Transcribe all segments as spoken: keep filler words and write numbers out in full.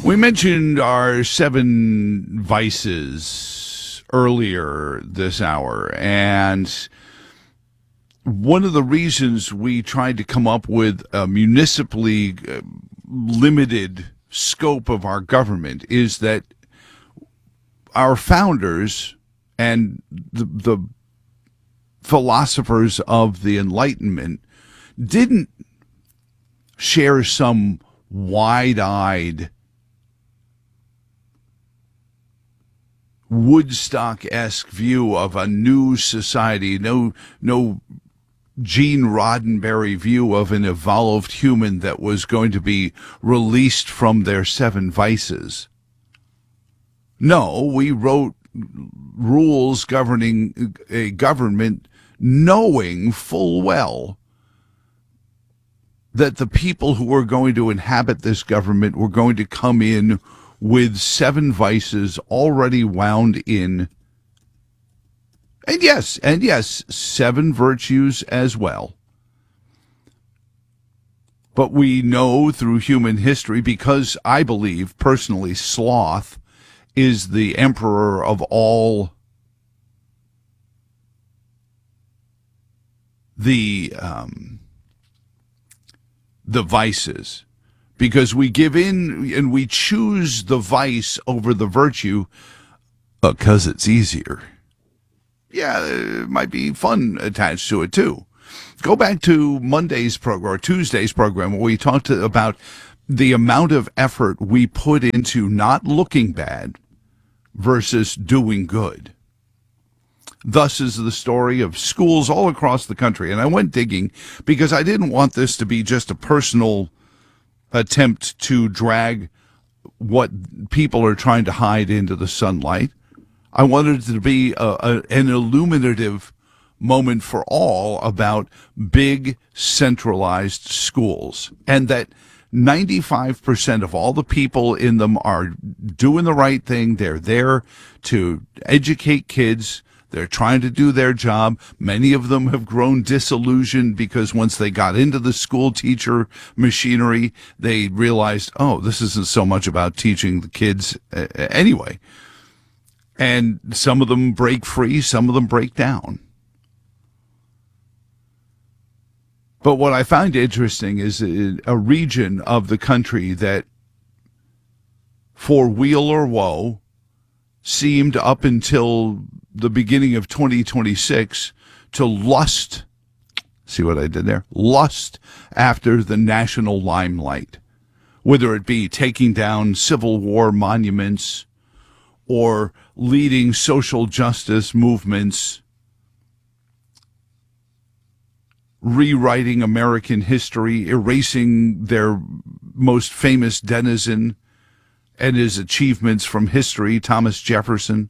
We mentioned our seven vices earlier this hour, and one of the reasons we tried to come up with a municipally uh, limited scope of our government is that our founders and the, the philosophers of the Enlightenment didn't share some wide-eyed Woodstock-esque view of a new society, no no Gene Roddenberry view of an evolved human that was going to be released from their seven vices. No, we wrote rules governing a government knowing full well that the people who were going to inhabit this government were going to come in with seven vices already wound in. And yes, and yes, seven virtues as well. But we know through human history, because I believe personally sloth is the emperor of all the um, the vices. Because we give in and we choose the vice over the virtue because it's easier. Yeah, it might be fun attached to it too. Go back to Monday's program or Tuesday's program where we talked about the amount of effort we put into not looking bad versus doing good. Thus is the story of schools all across the country. And I went digging because I didn't want this to be just a personal attempt to drag what people are trying to hide into the sunlight. I wanted it to be a, a, an illuminative moment for all about big centralized schools, and that ninety-five percent of all the people in them are doing the right thing. They're there to educate kids. They're trying to do their job. Many of them have grown disillusioned because once they got into the school teacher machinery, they realized, oh, this isn't so much about teaching the kids uh, anyway. And some of them break free, some of them break down. But what I find interesting is a region of the country that, for weal or woe, seemed up until the beginning of twenty twenty-six to lust, see what I did there? Lust after the national limelight, whether it be taking down Civil War monuments or leading social justice movements, rewriting American history, erasing their most famous denizen and his achievements from history, Thomas Jefferson,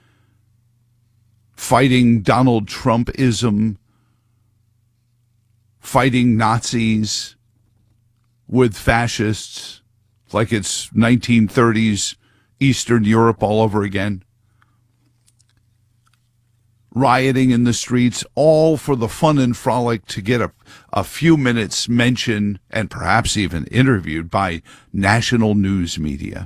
fighting Donald Trumpism, fighting Nazis with fascists like it's nineteen thirties Eastern Europe all over again, rioting in the streets, all for the fun and frolic to get a, a few minutes mentioned and perhaps even interviewed by national news media.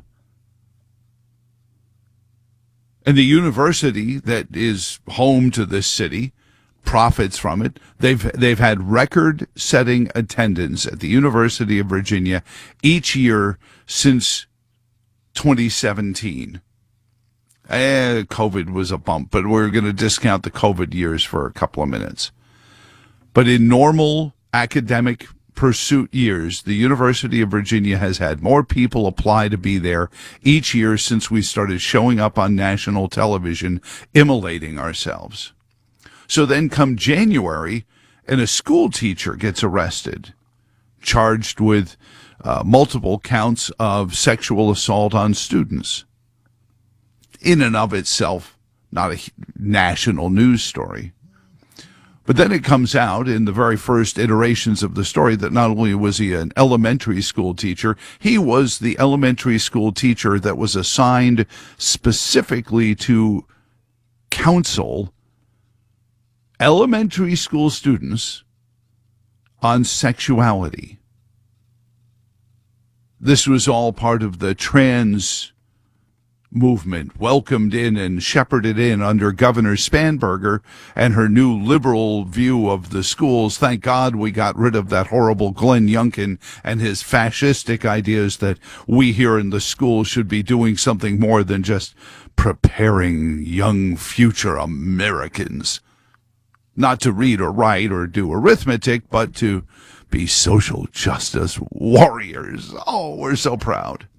And the university that is home to this city profits from it. They've they've had record-setting attendance at the University of Virginia each year since twenty seventeen. Eh, COVID was a bump, but we're going to discount the COVID years for a couple of minutes. But in normal academic pursuit years, the University of Virginia has had more people apply to be there each year since we started showing up on national television, immolating ourselves. So then come January, and a school teacher gets arrested, charged with uh, multiple counts of sexual assault on students. In and of itself, not a national news story. But then it comes out in the very first iterations of the story that not only was he an elementary school teacher, he was the elementary school teacher that was assigned specifically to counsel elementary school students on sexuality. This was all part of the trans movement, welcomed in and shepherded in under Governor Spanberger and her new liberal view of the schools. Thank God we got rid of that horrible Glenn Youngkin and his fascistic ideas that we here in the schools should be doing something more than just preparing young future Americans. Not to read or write or do arithmetic, but to be social justice warriors. Oh, we're so proud.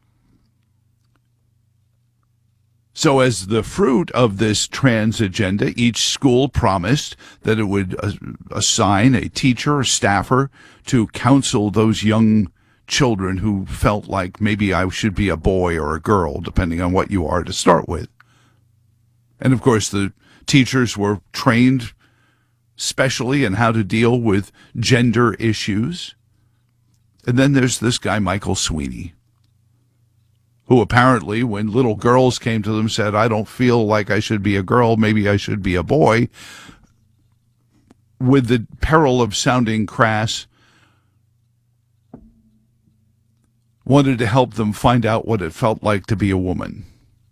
So as the fruit of this trans agenda, each school promised that it would uh, assign a teacher or staffer to counsel those young children who felt like maybe I should be a boy or a girl, depending on what you are to start with. And of course, the teachers were trained specially in how to deal with gender issues. And then there's this guy, Michael Sweeney, who apparently, when little girls came to them, said, I don't feel like I should be a girl, maybe I should be a boy, with the peril of sounding crass, wanted to help them find out what it felt like to be a woman.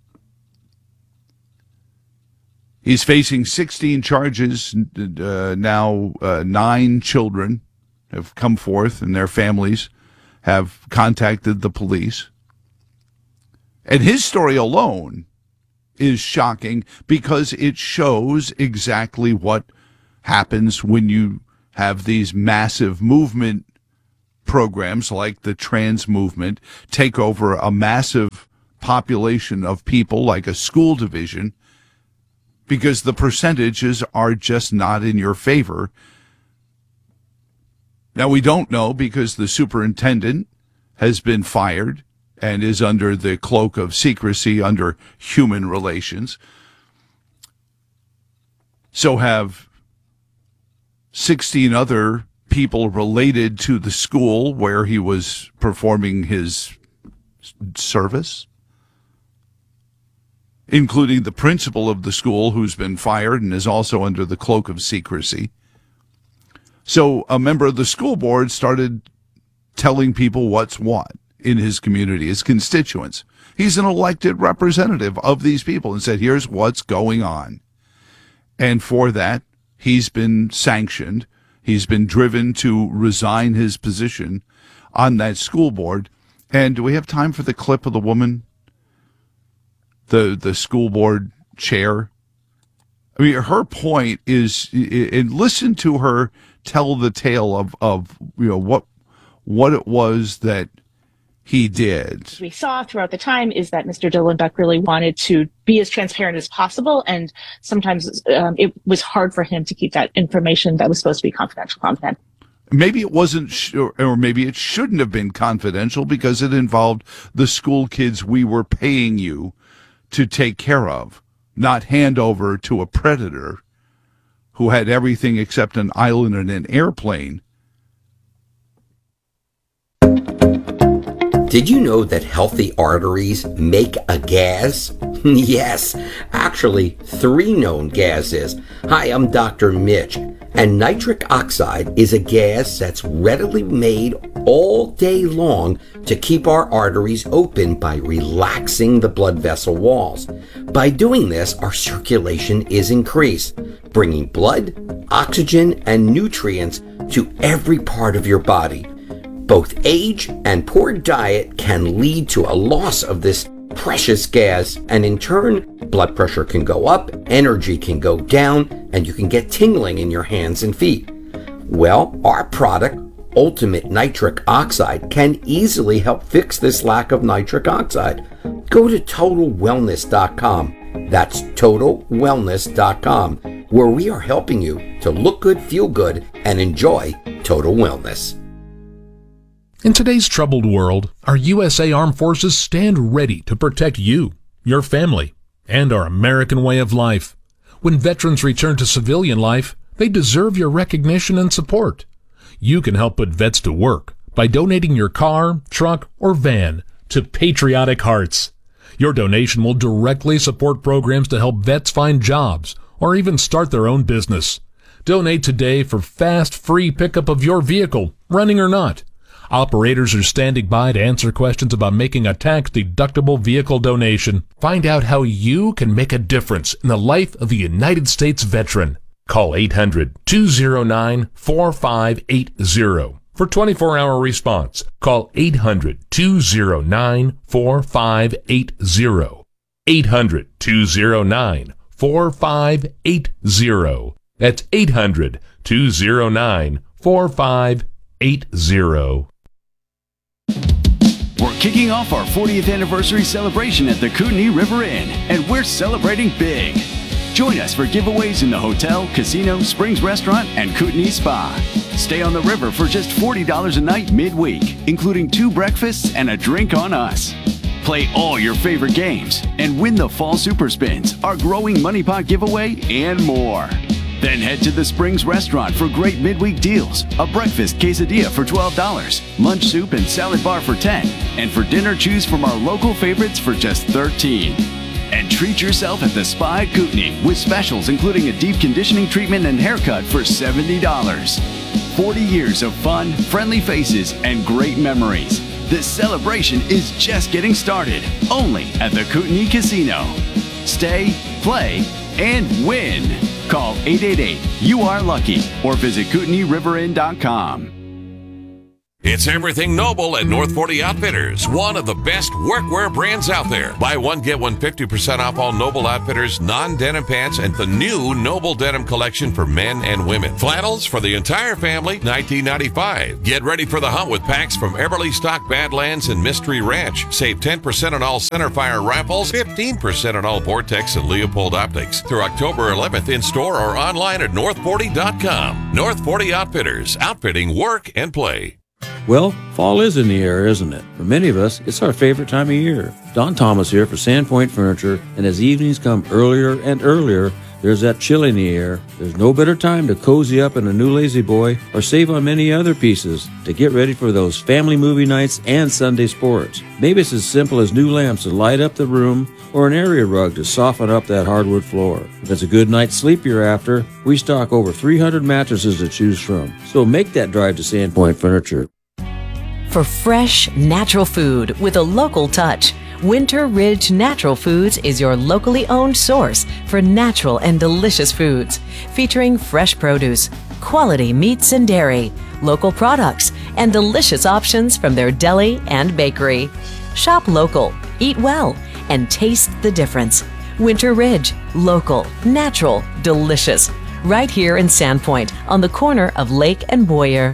He's facing sixteen charges. Uh, now uh, nine children have come forth and their families have contacted the police. And his story alone is shocking because it shows exactly what happens when you have these massive movement programs like the trans movement take over a massive population of people like a school division, because the percentages are just not in your favor. Now, we don't know because the superintendent has been fired and is under the cloak of secrecy under human relations. So have sixteen other people related to the school where he was performing his service, including the principal of the school, who's been fired and is also under the cloak of secrecy. So a member of the school board started telling people what's what in his community, his constituents. He's an elected representative of these people and said, here's what's going on. And for that, he's been sanctioned. He's been driven to resign his position on that school board. And do we have time for the clip of the woman, the the school board chair? I mean, her point is, and listen to her tell the tale of, of you know, what what it was that he did. We saw throughout the time is that Mister Dillenbeck really wanted to be as transparent as possible, and sometimes um, it was hard for him to keep that information that was supposed to be confidential confidential. Maybe it wasn't, sh- or maybe it shouldn't have been confidential because it involved the school kids we were paying you to take care of, not hand over to a predator who had everything except an island and an airplane. Did you know that healthy arteries make a gas? Yes, actually three known gases. Hi, I'm Doctor Mitch, and nitric oxide is a gas that's readily made all day long to keep our arteries open by relaxing the blood vessel walls. By doing this, our circulation is increased, bringing blood, oxygen, and nutrients to every part of your body. Both age and poor diet can lead to a loss of this precious gas, and in turn, blood pressure can go up, energy can go down, and you can get tingling in your hands and feet. Well, our product, Ultimate Nitric Oxide, can easily help fix this lack of nitric oxide. Go to total wellness dot com. That's total wellness dot com, where we are helping you to look good, feel good, and enjoy total wellness. In today's troubled world, our U S A Armed Forces stand ready to protect you, your family, and our American way of life. When veterans return to civilian life, they deserve your recognition and support. You can help put vets to work by donating your car, truck, or van to Patriotic Hearts. Your donation will directly support programs to help vets find jobs or even start their own business. Donate today for fast, free pickup of your vehicle, running or not. Operators are standing by to answer questions about making a tax-deductible vehicle donation. Find out how you can make a difference in the life of a United States veteran. Call eight hundred, two oh nine, four five eight oh for twenty-four hour response. Call eight hundred, two oh nine, four five eight oh. eight hundred, two oh nine, four five eight oh. That's eight hundred, two oh nine, four five eight oh. We're kicking off our fortieth anniversary celebration at the Kootenai River Inn, and we're celebrating big. Join us for giveaways in the hotel, casino, Springs Restaurant, and Kootenai Spa. Stay on the river for just forty dollars a night midweek, including two breakfasts and a drink on us. Play all your favorite games and win the Fall Super Spins, our growing Money Pot giveaway, and more. Then head to the Springs Restaurant for great midweek deals. A breakfast quesadilla for twelve dollars, lunch soup and salad bar for ten dollars, and for dinner choose from our local favorites for just thirteen dollars. And treat yourself at the Spa at Kootenai with specials including a deep conditioning treatment and haircut for seventy dollars. forty years of fun, friendly faces, and great memories. This celebration is just getting started, only at the Kootenai Casino. Stay, play, and win. Call eight eight eight, you are lucky, or visit Kootenai River Inn dot com. It's everything Noble at North forty Outfitters, one of the best workwear brands out there. Buy one, get one fifty percent off all Noble Outfitters non-denim pants and the new Noble Denim collection for men and women. Flannels for the entire family, nineteen ninety-five. Get ready for the hunt with packs from Everly Stock, Badlands, and Mystery Ranch. Save ten percent on all centerfire rifles, fifteen percent on all Vortex and Leopold optics through October eleventh in store or online at north forty dot com. North forty Outfitters, outfitting work and play. Well, fall is in the air, isn't it? For many of us, it's our favorite time of year. Don Thomas here for Sandpoint Furniture, and as evenings come earlier and earlier, there's that chill in the air. There's no better time to cozy up in a new Lazy Boy or save on many other pieces to get ready for those family movie nights and Sunday sports. Maybe it's as simple as new lamps to light up the room or an area rug to soften up that hardwood floor. If it's a good night's sleep you're after, we stock over three hundred mattresses to choose from. So make that drive to Sandpoint Furniture. For fresh, natural food with a local touch, Winter Ridge Natural Foods is your locally owned source for natural and delicious foods, featuring fresh produce, quality meats and dairy, local products, and delicious options from their deli and bakery. Shop local, eat well, and taste the difference. Winter Ridge, local, natural, delicious. Right here in Sandpoint, on the corner of Lake and Boyer.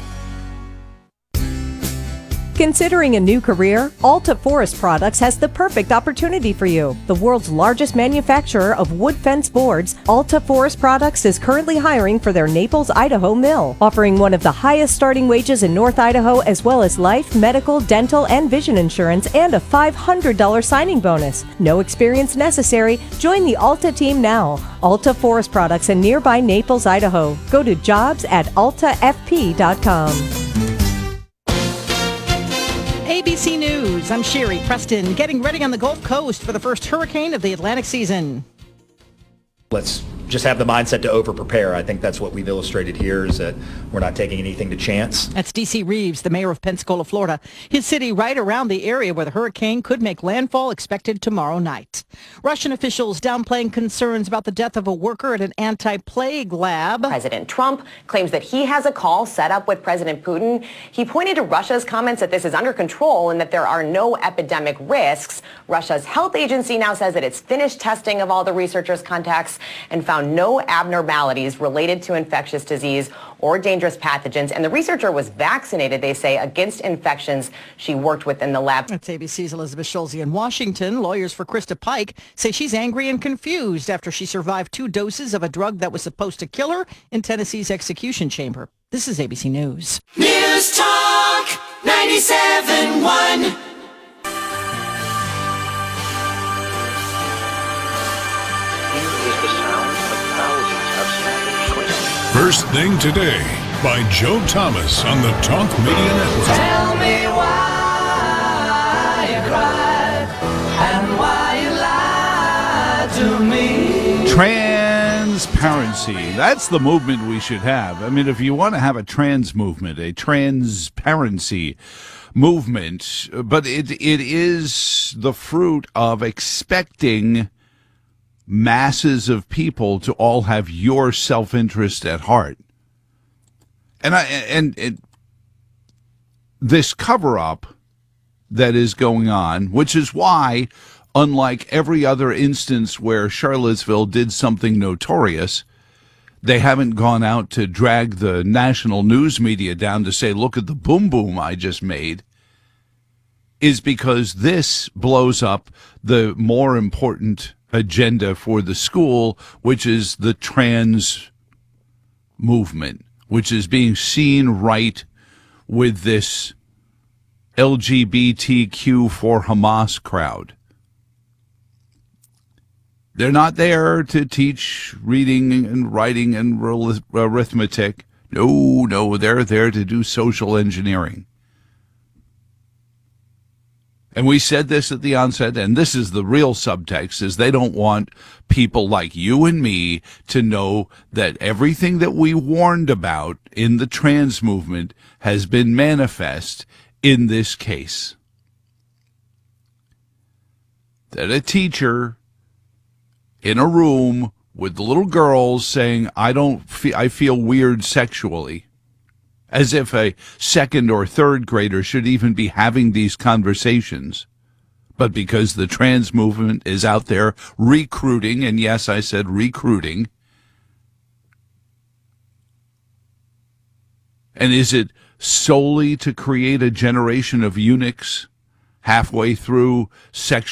Considering a new career? Alta Forest Products has the perfect opportunity for you. The world's largest manufacturer of wood fence boards, Alta Forest Products is currently hiring for their Naples, Idaho mill, offering one of the highest starting wages in North Idaho, as well as life, medical, dental, and vision insurance, and a five hundred dollars signing bonus. No experience necessary. Join the Alta team now. Alta Forest Products in nearby Naples, Idaho. Go to jobs at alta f p dot com. A B C News, I'm Sherry Preston, getting ready on the Gulf Coast for the first hurricane of the Atlantic season. Let's just have the mindset to over-prepare. I think that's what we've illustrated here, is that we're not taking anything to chance. That's D C Reeves, the mayor of Pensacola, Florida. His city right around the area where the hurricane could make landfall, expected tomorrow night. Russian officials downplaying concerns about the death of a worker at an anti-plague lab. President Trump claims that he has a call set up with President Putin. He pointed to Russia's comments that this is under control and that there are no epidemic risks. Russia's health agency now says that it's finished testing of all the researchers' contacts and found no abnormalities related to infectious disease or dangerous pathogens. And the researcher was vaccinated, they say, against infections she worked with in the lab. That's A B C's Elizabeth Schulze in Washington. Lawyers for Krista Pike say she's angry and confused after she survived two doses of a drug that was supposed to kill her in Tennessee's execution chamber. This is A B C News. News Talk ninety-seven point one. First Thing Today by Joe Thomas on the Talk Media Network. Tell me why you cried and why you lied to me. Transparent transparency. That's the movement we should have. I mean, if you want to have a trans movement, a transparency movement, but it it is the fruit of expecting masses of people to all have your self-interest at heart. And I and it, this cover-up that is going on, which is why, unlike every other instance where Charlottesville did something notorious, they haven't gone out to drag the national news media down to say, look at the boom boom I just made, is because this blows up the more important agenda for the school, which is the trans movement, which is being seen right with this L G B T Q for Hamas crowd. They're not there to teach reading and writing and arithmetic. No, no, they're there to do social engineering. And we said this at the onset, and this is the real subtext, is they don't want people like you and me to know that everything that we warned about in the trans movement has been manifest in this case. That a teacher in a room with the little girls saying, I don't feel, I feel weird sexually, as if a second or third grader should even be having these conversations. But because the trans movement is out there recruiting, and yes, I said recruiting, and is it solely to create a generation of eunuchs halfway through sexual